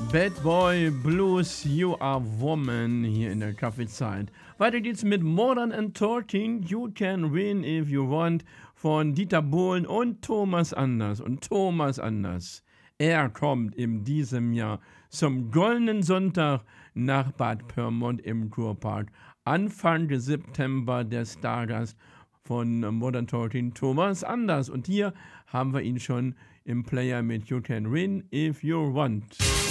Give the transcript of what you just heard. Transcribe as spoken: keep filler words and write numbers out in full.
Bad Boy Blues, You Are Woman hier in der Kaffeezeit. Weiter geht's mit Modern and Talking, You Can Win If You Want von Dieter Bohlen und Thomas Anders. Und Thomas Anders, er kommt in diesem Jahr zum Goldenen Sonntag nach Bad Pyrmont im Kurpark. Anfang September der Stargast von Modern Talking, Thomas Anders. Und hier haben wir ihn schon im Player mit You Can Win If You Want.